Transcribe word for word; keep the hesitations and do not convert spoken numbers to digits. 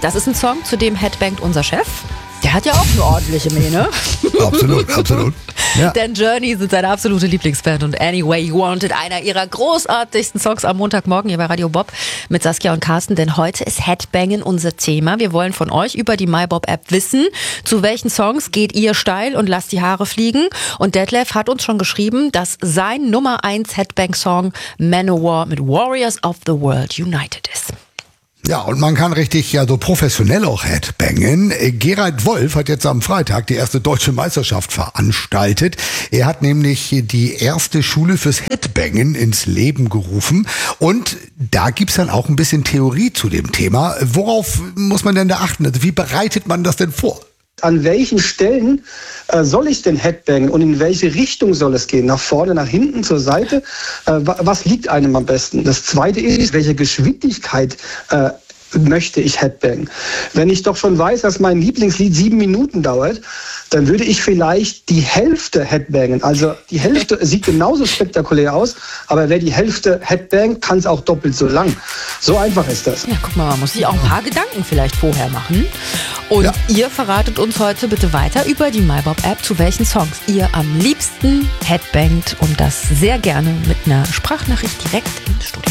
Das ist ein Song, zu dem headbangt unser Chef. Der hat ja auch eine ordentliche Mähne. Absolut, absolut. Ja. Denn Journey sind seine absolute Lieblingsband und Anyway You Wanted, einer ihrer großartigsten Songs am Montagmorgen hier bei Radio Bob mit Saskia und Carsten. Denn heute ist Headbangen unser Thema. Wir wollen von euch über die MyBob-App wissen, zu welchen Songs geht ihr steil und lasst die Haare fliegen. Und Detlef hat uns schon geschrieben, dass sein Nummer eins Headbang-Song Manowar mit Warriors of the World United ist. Ja, und man kann richtig ja so professionell auch Headbangen. Gerald Wolf hat jetzt am Freitag die erste deutsche Meisterschaft veranstaltet. Er hat nämlich die erste Schule fürs Headbangen ins Leben gerufen. Und da gibt's dann auch ein bisschen Theorie zu dem Thema. Worauf muss man denn da achten? Also wie bereitet man das denn vor? An welchen Stellen äh, soll ich denn Headbangen und in welche Richtung soll es gehen? Nach vorne, nach hinten, zur Seite? Äh, was liegt einem am besten? Das Zweite ist, welche Geschwindigkeit äh, möchte ich Headbangen? Wenn ich doch schon weiß, dass mein Lieblingslied sieben Minuten dauert, dann würde ich vielleicht die Hälfte Headbangen. Also die Hälfte sieht genauso spektakulär aus, aber wer die Hälfte Headbangt, kann es auch doppelt so lang. So einfach ist das. Ja, guck mal, man muss sich auch ein paar Gedanken vielleicht vorher machen. Und ja. Ihr verratet uns heute bitte weiter über die MyBob-App, zu welchen Songs ihr am liebsten Headbangt und das sehr gerne mit einer Sprachnachricht direkt ins Studio.